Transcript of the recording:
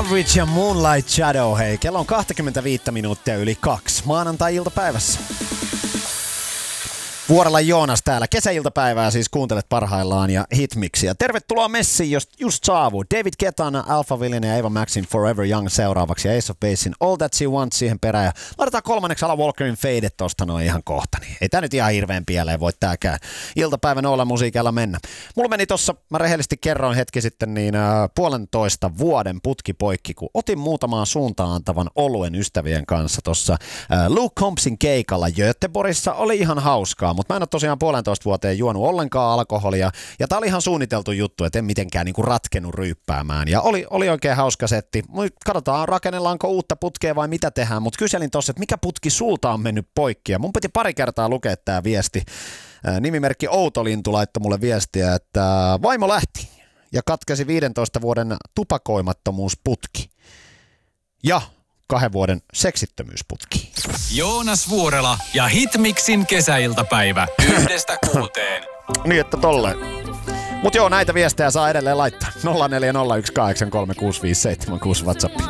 Average ja Moonlight Shadow, hei. Kello on 25 minuuttia yli 2 maanantai-iltapäivässä. Vuorella Joonas täällä. Kesäiltapäivää siis kuuntelet parhaillaan ja Hitmixiä. Tervetuloa messiin, jos just saavuu. David Guettan, Alphavillin ja Ava Maxin Forever Young seuraavaksi ja Ace of Basein All That She Wants siihen perään. Ja laitetaan kolmanneksi Alan Walkerin Fade tosta noin ihan kohta. Niin ei tää nyt ihan hirveän pieleen voi tääkään iltapäivän olla musiikilla mennä. Mulla meni tossa, mä rehellisesti kerroin hetki sitten, niin 1,5 vuoden putki poikki, kun otin muutamaan suuntaan antavan oluen ystävien kanssa tossa Luke Combsin keikalla Göteborgissa. Oli ihan hauskaa. Mutta mä en ole tosiaan 1,5 vuoteen juonut ollenkaan alkoholia, ja tää oli ihan suunniteltu juttu, et en mitenkään niinku ratkennut ryyppäämään, ja oli oikein hauska setti. Katsotaan, rakennellaanko uutta putkea vai mitä tehdään, mutta kyselin tossa, että mikä putki sulta on mennyt poikki, ja mun piti pari kertaa lukea tää viesti. Nimimerkki Outolintu laittoi mulle viestiä, että vaimo lähti, ja katkesi 15 vuoden tupakoimattomuusputki, ja 2 vuoden seksittömyysputki. Joonas Vuorela ja Hitmixin kesäiltapäivä 1-6. Niin, että tolleen. Mut joo, näitä viestejä saa edelleen laittaa. 0401836576 WhatsApp.